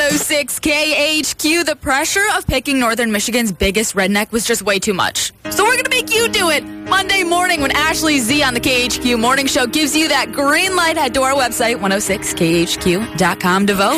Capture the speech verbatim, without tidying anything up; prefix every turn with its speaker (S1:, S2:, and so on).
S1: oh six K H Q, the pressure of picking Northern Michigan's biggest redneck was just way too much. So we're going to make you do it. Monday morning when Ashley Z on the K H Q Morning Show gives you that green light, head to our website, one oh six K H Q dot com to vote.